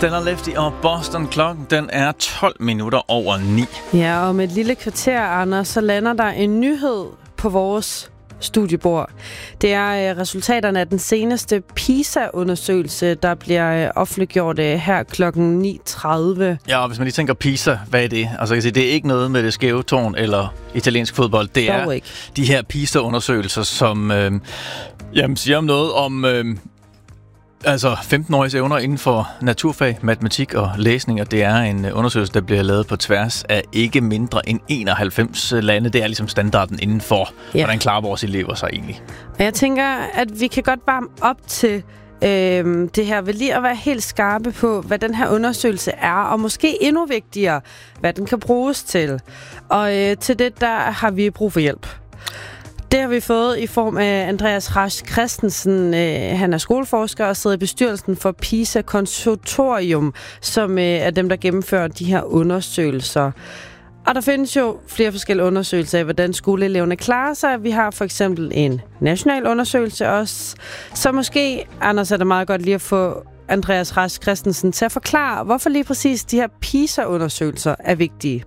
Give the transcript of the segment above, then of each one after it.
Stella Lefty og Boston. Klokken den er 12 minutter over 9. Ja, og med et lille kvarter, Anders, så lander der en nyhed på vores studiebord. Det er resultaterne af den seneste PISA-undersøgelse, der bliver offentliggjort her klokken 9.30. Ja, og hvis man lige tænker PISA, hvad er det? Altså, jeg kan sige, det er ikke noget med det skæve tårn eller italiensk fodbold. Det er ikke de her PISA-undersøgelser, som siger om noget om 15-åriges evner inden for naturfag, matematik og læsning, og det er en undersøgelse, der bliver lavet på tværs af ikke mindre end 91 lande. Det er ligesom standarden inden for, hvordan klarer vores elever sig egentlig. Og jeg tænker, at vi kan godt varme op til det her ved lige at være helt skarpe på, hvad den her undersøgelse er, og måske endnu vigtigere, hvad den kan bruges til. Og til det, der har vi brug for hjælp. Det har vi fået i form af Andreas Rask Christensen. Han er skoleforsker og sidder i bestyrelsen for PISA Konsortium, som er dem, der gennemfører de her undersøgelser. Og der findes jo flere forskellige undersøgelser af, hvordan skoleeleverne klarer sig. Vi har for eksempel en national undersøgelse også. Så måske, Anders, er det meget godt lige at få Andreas Rask Christensen til at forklare, hvorfor lige præcis de her PISA-undersøgelser er vigtige.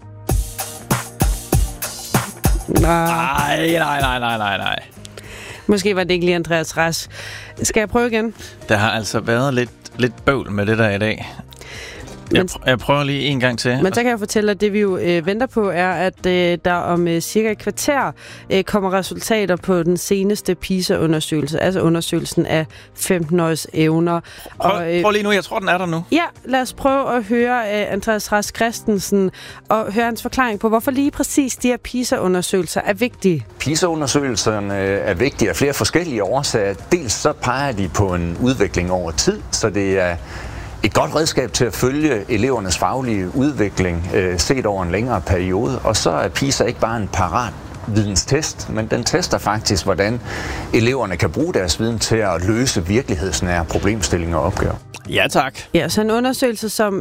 Nej. Måske var det ikke lige Andreas Rask. Skal jeg prøve igen? Der har altså været lidt bøvl med det der i dag. Jeg prøver lige en gang til. Men så kan jeg fortælle, at det vi jo venter på er, at der om cirka et kvarter kommer resultater på den seneste PISA-undersøgelse, altså undersøgelsen af 15-års evner. Prøv lige nu, jeg tror, den er der nu. Ja, lad os prøve at høre Andreas Rask Christensen og høre hans forklaring på, hvorfor lige præcis de her PISA-undersøgelser er vigtige. PISA-undersøgelserne er vigtige af flere forskellige årsager. Dels så peger de på en udvikling over tid, så det er et godt redskab til at følge elevernes faglige udvikling set over en længere periode. Og så er PISA ikke bare en parat videnstest, men den tester faktisk, hvordan eleverne kan bruge deres viden til at løse virkelighedsnære problemstillinger og opgaver. Ja, tak. Ja, så en undersøgelse, som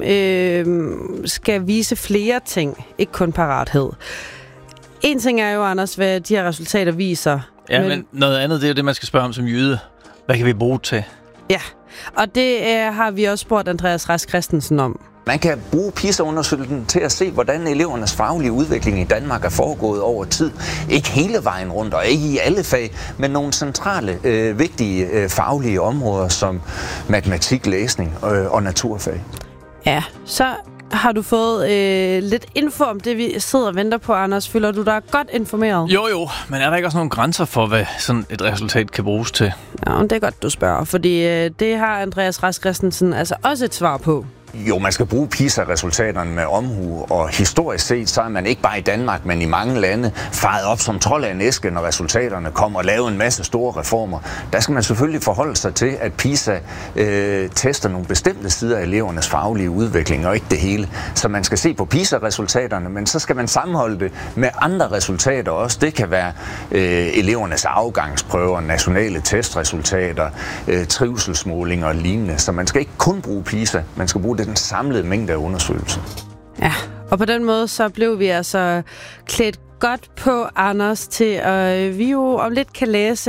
skal vise flere ting, ikke kun parathed. En ting er jo, Anders, hvad de her resultater viser. Ja, men noget andet, det er jo det, man skal spørge om som jyde. Hvad kan vi bruge til? Ja, og det har vi også spurgt Andreas Rask Christensen om. Man kan bruge PISA-undersøgelsen til at se, hvordan elevernes faglige udvikling i Danmark er foregået over tid. Ikke hele vejen rundt, og ikke i alle fag, men nogle centrale, vigtige faglige områder som matematik, læsning og naturfag. Ja, så har du fået lidt info om det, vi sidder og venter på, Anders. Føler du dig godt informeret? Jo, men er der ikke også nogle grænser for, hvad sådan et resultat kan bruges til? Ja, det er godt, du spørger, fordi det har Andreas Rask Christensen altså også et svar på. Jo, man skal bruge PISA-resultaterne med omhu, og historisk set, så er man ikke bare i Danmark, men i mange lande faret op som trold af en æske, når resultaterne kommer og laver en masse store reformer. Der skal man selvfølgelig forholde sig til, at PISA tester nogle bestemte sider af elevernes faglige udvikling, og ikke det hele. Så man skal se på PISA-resultaterne, men så skal man sammenholde det med andre resultater også. Det kan være elevernes afgangsprøver, nationale testresultater, trivselsmålinger og lignende. Så man skal ikke kun bruge PISA, man skal bruge den samlede mængde af undersøgelser. Ja, og på den måde så blev vi altså klædt godt på, Anders, til at vi jo om lidt kan læse